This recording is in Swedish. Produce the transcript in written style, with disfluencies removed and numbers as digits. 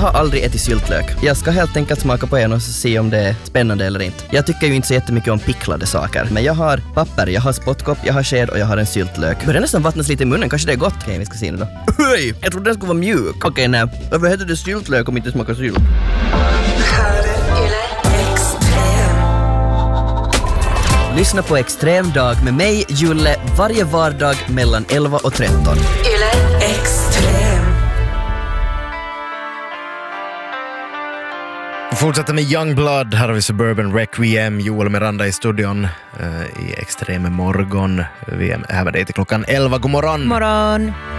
har aldrig ätit syltlök. Jag ska helt enkelt smaka på en och se om det är spännande eller inte. Jag tycker ju inte så jättemycket om picklade saker. Men jag har papper, jag har spottkopp, jag har sked och jag har en syltlök. Börjar nästan vattnas lite i munnen, kanske det är gott. Okej, vi ska se nu då. Hej! Jag trodde den skulle vara mjuk. Okej, nej. Varför heter det syltlök om inte smakar sylt? Lyssna på Extrem dag med mig, Julle, varje vardag mellan 11 och 13. Yle Extrem. Fortsätter med Youngblood. Här har vi Suburban Requiem. Joel och Miranda i studion i Extrem morgon. Vi är här med dig till klockan 11. God morgon. Morgon.